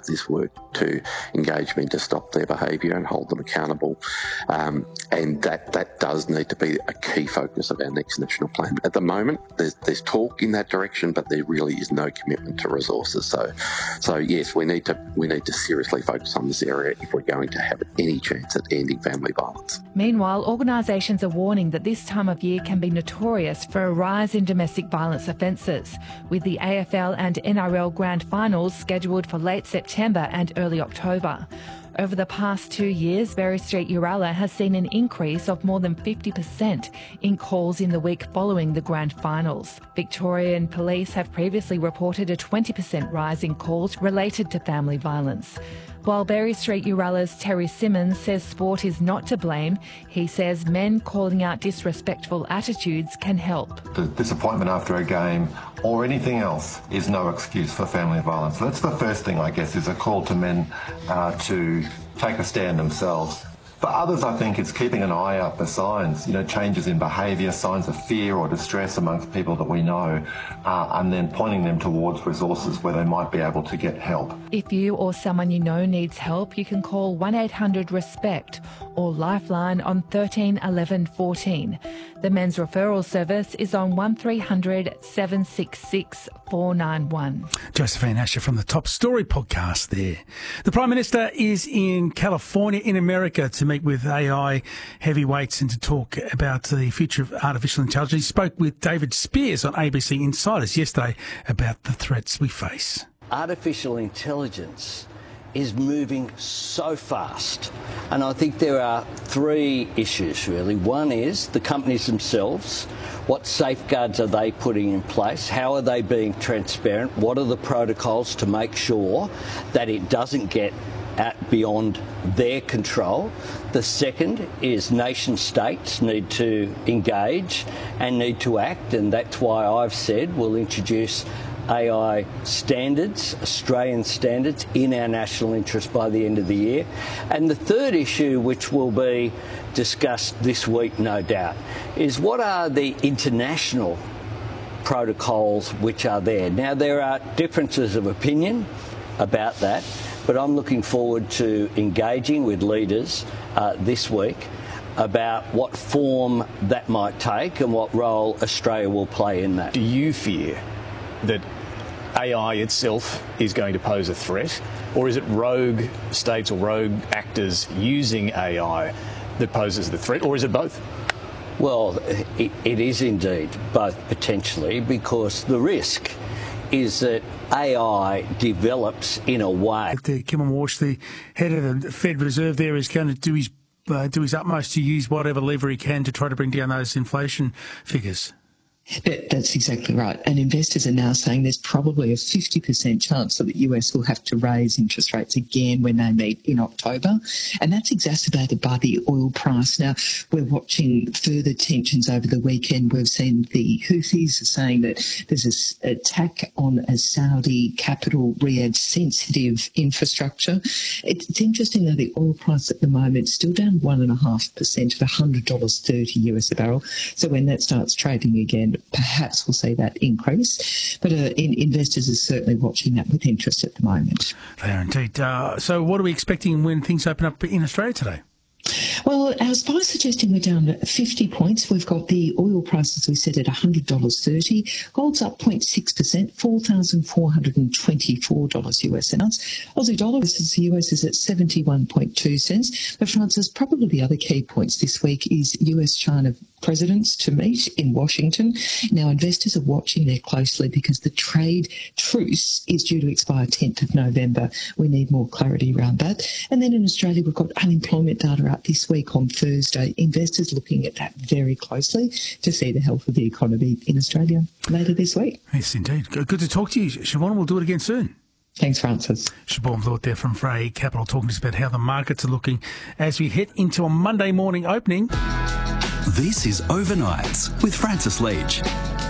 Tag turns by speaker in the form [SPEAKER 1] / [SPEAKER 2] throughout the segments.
[SPEAKER 1] of this work to engage men to stop their behaviour and hold them accountable. And that does need to be a key focus of our next national plan. At the moment, there's talk in that direction, but there really is no commitment to resources. So yes, we need to seriously focus on this area if we're going to have any chance at ending family violence.
[SPEAKER 2] Meanwhile, organisations are warning that this time of year can be notorious for a rise in domestic violence offences, with the AFL and NRL Grand Finals scheduled for late September and early October. Over the past 2 years, Berry Street Uralla has seen an increase of more than 50% in calls in the week following the grand finals. Victorian police have previously reported a 20% rise in calls related to family violence. While Berry Street Uralla's Terry Simmons says sport is not to blame, he says men calling out disrespectful attitudes can help.
[SPEAKER 3] The disappointment after a game or anything else is no excuse for family violence. That's the first thing, I guess, is a call to men to take a stand themselves. For others, I think it's keeping an eye out for signs, changes in behaviour, signs of fear or distress amongst people that we know, and then pointing them towards resources where they might be able to get help.
[SPEAKER 2] If you or someone you know needs help, you can call 1800-RESPECT or Lifeline on 13 11 14. The Men's Referral Service is on 1300 766 491.
[SPEAKER 4] Josephine Asher from the Top Story podcast there. The Prime Minister is in California in America to meet with AI heavyweights and to talk about the future of artificial intelligence. He spoke with David Spears on ABC Insiders yesterday about the threats we face.
[SPEAKER 5] Artificial intelligence is moving so fast, and I think there are three issues really. One is the companies themselves. What safeguards are they putting in place? How are they being transparent? What are the protocols to make sure that it doesn't get beyond their control? The second is nation states need to engage and need to act, and that's why I've said we'll introduce AI standards, Australian standards, in our national interest by the end of the year. And the third issue, which will be discussed this week, no doubt, is what are the international protocols which are there. Now, there are differences of opinion about that, but I'm looking forward to engaging with leaders this week about what form that might take and what role Australia will play in that.
[SPEAKER 6] Do you fear that AI itself is going to pose a threat, or is it rogue states or rogue actors using AI that poses the threat, or is it both?
[SPEAKER 5] Well, it is indeed both potentially, because the risk is that AI develops in a way.
[SPEAKER 4] Kevin Walsh, the head of the Fed Reserve there, is going to do his utmost to use whatever lever he can to try to bring down those inflation figures.
[SPEAKER 7] That's exactly right. And investors are now saying there's probably a 50% chance that the US will have to raise interest rates again when they meet in October. And that's exacerbated by the oil price. Now, we're watching further tensions over the weekend. We've seen the Houthis saying that there's an attack on a Saudi capital, Riyadh, sensitive infrastructure. It's interesting, though, the oil price at the moment is still down 1.5% at $100.30 US a barrel. So when that starts trading again, perhaps we'll see that increase. But investors are certainly watching that with interest at the moment.
[SPEAKER 4] They are indeed. So what are we expecting when things open up in Australia today?
[SPEAKER 7] Well, our SPI suggesting we're down 50 points. We've got the oil price, as we said, at $100.30. Gold's up 0.6%, $4,424 US an ounce. Aussie dollar versus the US is at 71.2 cents. But Francis, probably the other key points this week is US-China presidents to meet in Washington. Now, investors are watching there closely because the trade truce is due to expire 10th of November. We need more clarity around that. And then in Australia, we've got unemployment data out this week on Thursday. Investors looking at that very closely to see the health of the economy in Australia later this week.
[SPEAKER 4] Yes, indeed. Good to talk to you, Siobhan. We'll do it again soon.
[SPEAKER 7] Thanks, Francis.
[SPEAKER 4] Siobhan Blewett there from Frey Capital talking to us about how the markets are looking as we head into a Monday morning opening.
[SPEAKER 8] This is Overnights with Francis Leach.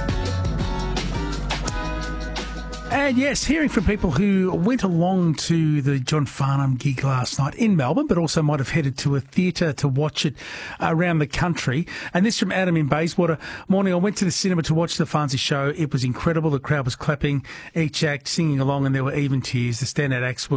[SPEAKER 4] And yes, hearing from people who went along to the John Farnham gig last night in Melbourne, but also might have headed to a theatre to watch it around the country. And this from Adam in Bayswater. Morning, I went to the cinema to watch the Farnsey show. It was incredible. The crowd was clapping, each act singing along, and there were even tears. The standout acts were